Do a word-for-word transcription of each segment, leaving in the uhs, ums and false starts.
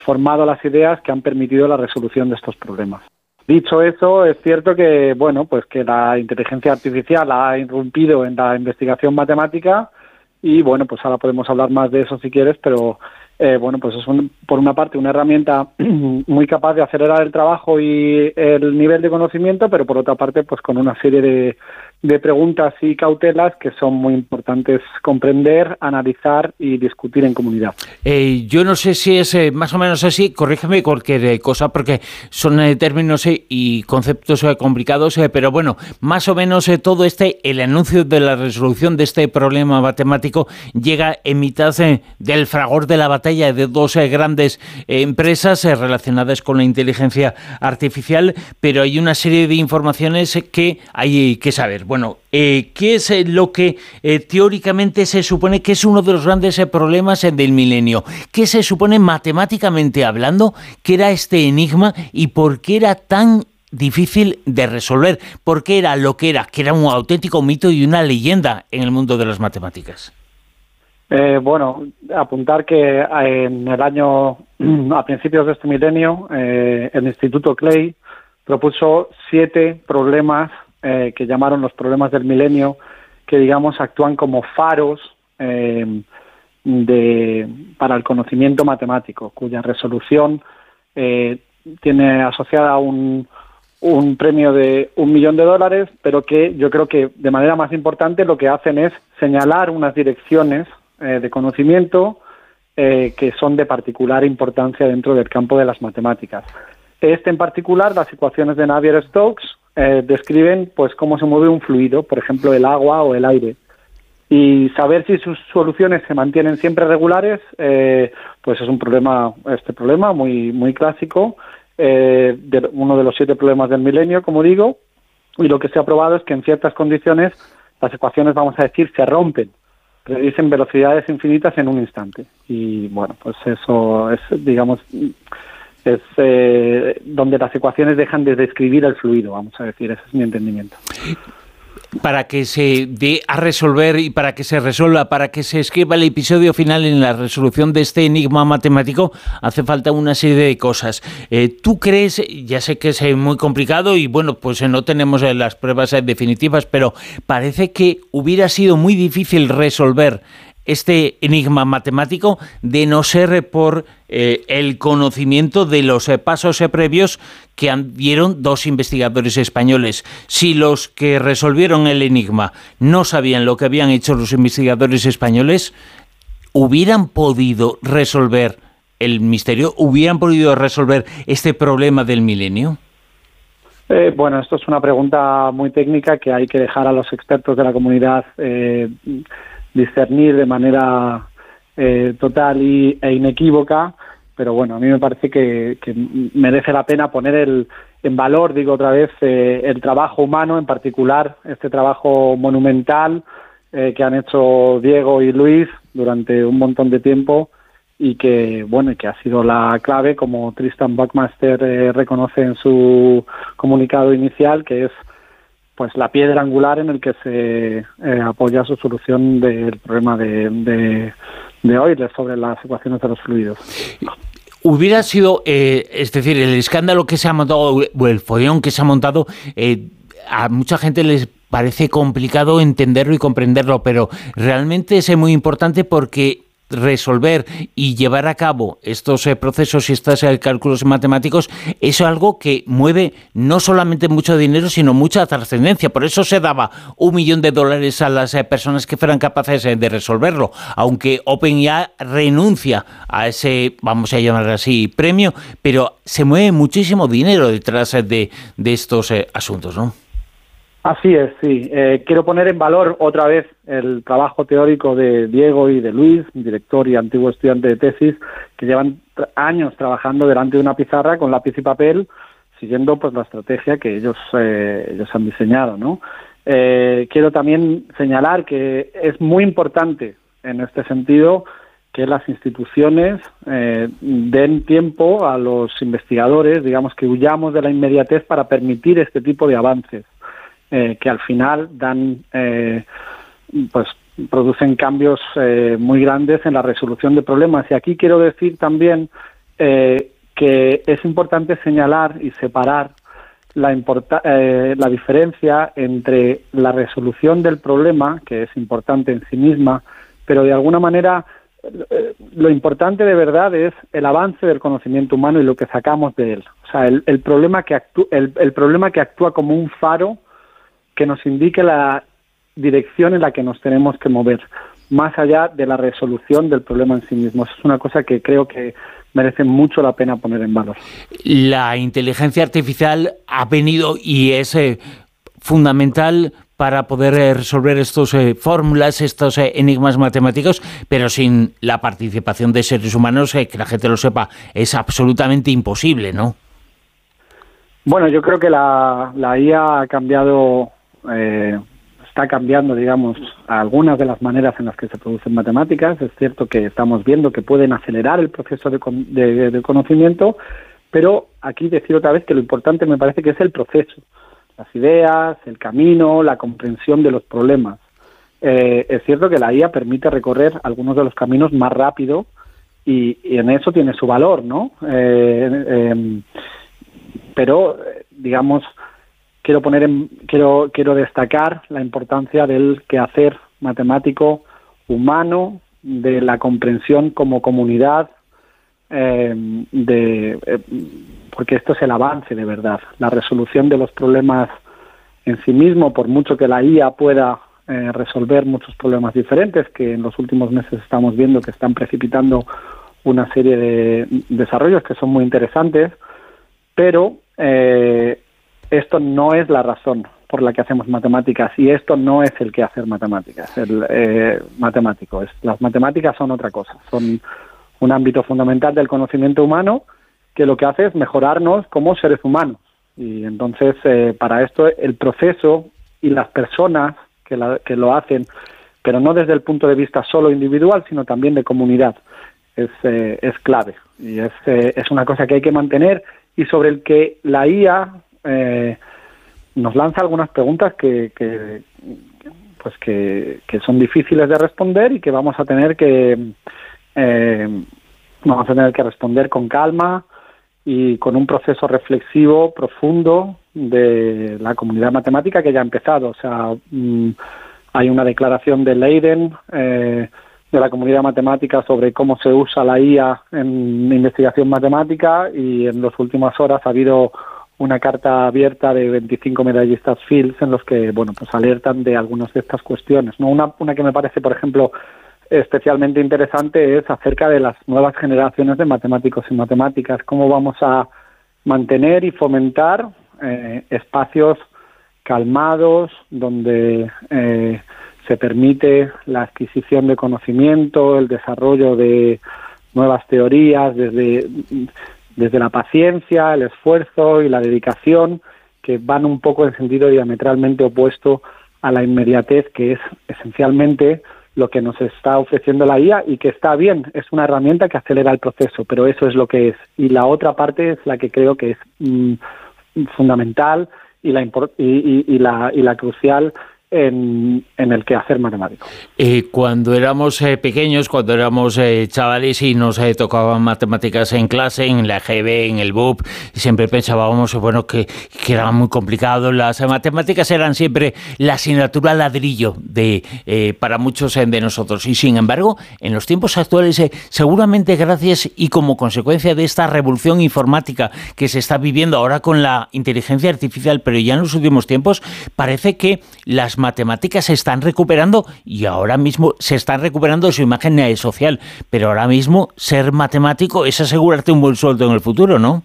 formado las ideas que han permitido la resolución de estos problemas. Dicho eso, es cierto que, bueno, pues que la inteligencia artificial ha irrumpido en la investigación matemática y, bueno, pues ahora podemos hablar más de eso si quieres, pero, eh, bueno, pues es un, por una parte una herramienta muy capaz de acelerar el trabajo y el nivel de conocimiento, pero por otra parte, pues con una serie de, de preguntas y cautelas que son muy importantes comprender, analizar y discutir en comunidad. Eh, yo no sé si es eh, más o menos así, corrígeme cualquier eh, cosa, porque son eh, términos eh, y conceptos eh, complicados, eh, pero bueno, más o menos eh, todo este, el anuncio de la resolución de este problema matemático llega en mitad eh, del fragor de la batalla de dos eh, grandes eh, empresas eh, relacionadas con la inteligencia artificial, pero hay una serie de informaciones eh, que hay que saber. Bueno, eh, ¿qué es eh, lo que eh, teóricamente se supone que es uno de los grandes eh, problemas eh, del milenio? ¿Qué se supone matemáticamente hablando que era este enigma y por qué era tan difícil de resolver? ¿Por qué era lo que era? Que era un auténtico mito y una leyenda en el mundo de las matemáticas. Eh, bueno, apuntar que en el año, a principios de este milenio, eh, el Instituto Clay propuso siete problemas Eh, que llamaron los problemas del milenio, que digamos actúan como faros eh, de, para el conocimiento matemático, cuya resolución eh, tiene asociada un, un premio de un millón de dólares, pero que yo creo que de manera más importante lo que hacen es señalar unas direcciones eh, de conocimiento eh, que son de particular importancia dentro del campo de las matemáticas. Este en particular, las ecuaciones de Navier-Stokes, Eh, describen pues cómo se mueve un fluido, por ejemplo el agua o el aire, y saber si sus soluciones se mantienen siempre regulares, eh, pues es un problema, este problema muy muy clásico, eh, de uno de los siete problemas del milenio, como digo, y lo que se ha probado es que en ciertas condiciones las ecuaciones, vamos a decir, se rompen, predicen velocidades infinitas en un instante, y bueno, pues eso es, digamos, es eh, donde las ecuaciones dejan de describir el fluido, vamos a decir, ese es mi entendimiento. Para que se dé a resolver y para que se resuelva, para que se escriba el episodio final en la resolución de este enigma matemático, hace falta una serie de cosas. Eh, ¿Tú crees, ya sé que es muy complicado y bueno, pues no tenemos las pruebas definitivas, pero parece que hubiera sido muy difícil resolver este enigma matemático de no ser por eh, el conocimiento de los eh, pasos eh, previos que dieron dos investigadores españoles? Si los que resolvieron el enigma no sabían lo que habían hecho los investigadores españoles, ¿hubieran podido resolver el misterio? ¿Hubieran podido resolver este problema del milenio? Eh, bueno, esto es una pregunta muy técnica que hay que dejar a los expertos de la comunidad eh, discernir de manera eh, total y, e inequívoca, pero bueno, a mí me parece que, que merece la pena poner el, en valor, digo otra vez, eh, el trabajo humano, en particular este trabajo monumental eh, que han hecho Diego y Luis durante un montón de tiempo y que, bueno, y que ha sido la clave, como Tristan Buckmaster eh, reconoce en su comunicado inicial, que es pues la piedra angular en el que se eh, apoya su solución del problema de, de, de Euler sobre las ecuaciones de los fluidos. Hubiera sido, eh, es decir, el escándalo que se ha montado, o el follón que se ha montado, eh, a mucha gente les parece complicado entenderlo y comprenderlo, pero realmente es muy importante porque resolver y llevar a cabo estos eh, procesos y estos eh, cálculos matemáticos es algo que mueve no solamente mucho dinero, sino mucha trascendencia. Por eso se daba un millón de dólares a las eh, personas que fueran capaces eh, de resolverlo, aunque OpenAI renuncia a ese, vamos a llamar así, premio, pero se mueve muchísimo dinero detrás eh, de, de estos eh, asuntos, ¿no? Así es, sí. Eh, quiero poner en valor otra vez el trabajo teórico de Diego y de Luis, director y antiguo estudiante de tesis, que llevan tra- años trabajando delante de una pizarra con lápiz y papel, siguiendo pues la estrategia que ellos eh, ellos han diseñado, ¿no? Eh, quiero también señalar que es muy importante en este sentido que las instituciones eh, den tiempo a los investigadores, digamos que huyamos de la inmediatez para permitir este tipo de avances. Eh, que al final dan, eh, pues producen cambios eh, muy grandes en la resolución de problemas. Y aquí quiero decir también eh, que es importante señalar y separar la, importa, eh, la diferencia entre la resolución del problema, que es importante en sí misma, pero de alguna manera eh, lo importante de verdad es el avance del conocimiento humano y lo que sacamos de él. O sea, el, el, problema, que actú, el, el problema que actúa como un faro que nos indique la dirección en la que nos tenemos que mover, más allá de la resolución del problema en sí mismo. Eso es una cosa que creo que merece mucho la pena poner en valor. La inteligencia artificial ha venido y es eh, fundamental para poder eh, resolver estas eh, fórmulas, estos eh, enigmas matemáticos, pero sin la participación de seres humanos, eh, que la gente lo sepa, es absolutamente imposible, ¿no? Bueno, yo creo que la, la I A ha cambiado, eh, está cambiando, digamos, algunas de las maneras en las que se producen matemáticas. Es cierto que estamos viendo que pueden acelerar el proceso de, de, de conocimiento, pero aquí decir otra vez que lo importante me parece que es el proceso, las ideas, el camino, la comprensión de los problemas. Eh, es cierto que la I A permite recorrer algunos de los caminos más rápido y, y en eso tiene su valor, ¿no? Eh, eh, pero, digamos, quiero poner en, quiero quiero destacar la importancia del quehacer matemático humano, de la comprensión como comunidad, eh, de eh, porque esto es el avance de verdad, la resolución de los problemas en sí mismo, por mucho que la I A pueda eh, resolver muchos problemas diferentes, que en los últimos meses estamos viendo que están precipitando una serie de desarrollos que son muy interesantes, pero eh, esto no es la razón por la que hacemos matemáticas y esto no es el que hacer matemáticas, el eh, matemático. Es, las matemáticas son otra cosa, son un ámbito fundamental del conocimiento humano que lo que hace es mejorarnos como seres humanos. Y entonces, eh, para esto, el proceso y las personas que, la, que lo hacen, pero no desde el punto de vista solo individual, sino también de comunidad, es, eh, es clave. Y es, eh, es una cosa que hay que mantener y sobre el que la I A eh, nos lanza algunas preguntas que, que, pues que, que son difíciles de responder y que vamos a tener que eh, vamos a tener que responder con calma y con un proceso reflexivo profundo de la comunidad matemática que ya ha empezado. O sea, mmm, hay una declaración de Leiden, eh, de la comunidad matemática, sobre cómo se usa la I A en investigación matemática, y en las últimas horas ha habido una carta abierta de veinticinco medallistas Fields en los que, bueno, pues alertan de algunas de estas cuestiones, ¿no? Una, una que me parece, por ejemplo, especialmente interesante es acerca de las nuevas generaciones de matemáticos y matemáticas, cómo vamos a mantener y fomentar eh, espacios calmados donde eh, se permite la adquisición de conocimiento, el desarrollo de nuevas teorías desde, desde la paciencia, el esfuerzo y la dedicación, que van un poco en sentido diametralmente opuesto a la inmediatez, que es esencialmente lo que nos está ofreciendo la I A, y que está bien, es una herramienta que acelera el proceso, pero eso es lo que es. Y la otra parte es la que creo que es mmm, fundamental y la, import- y, y, y, la, y la crucial en, en el quehacer matemático. Eh, cuando éramos eh, pequeños, cuando éramos eh, chavales y nos eh, tocaban matemáticas en clase, en la G B, en el B U P, siempre pensábamos bueno, que, que era muy complicado. Las eh, matemáticas eran siempre la asignatura ladrillo de, eh, para muchos eh, de nosotros. Y sin embargo, en los tiempos actuales, eh, seguramente gracias y como consecuencia de esta revolución informática que se está viviendo ahora con la inteligencia artificial, pero ya en los últimos tiempos, parece que las matemáticas se están recuperando y ahora mismo se están recuperando su imagen social, pero ahora mismo ser matemático es asegurarte un buen sueldo en el futuro, ¿no?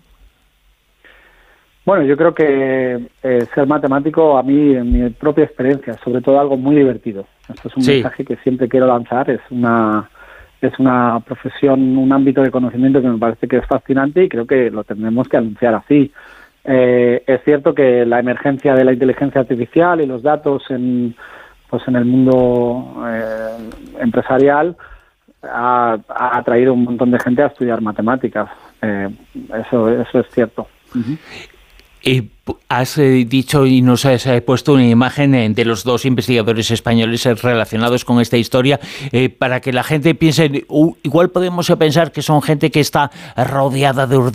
Bueno, yo creo que eh, ser matemático, a mí, en mi propia experiencia, es sobre todo algo muy divertido. Esto es un sí. mensaje que siempre quiero lanzar, es una es una profesión, un ámbito de conocimiento que me parece que es fascinante y creo que lo tendremos que anunciar así. Eh, es cierto que la emergencia de la inteligencia artificial y los datos en, pues en el mundo eh, empresarial ha, ha atraído un montón de gente a estudiar matemáticas. Eh, eso, eso es cierto. Uh-huh. Y has eh, dicho y nos has eh, puesto una imagen eh, de los dos investigadores españoles eh, relacionados con esta historia, eh, para que la gente piense, uh, igual podemos eh, pensar que son gente que está rodeada de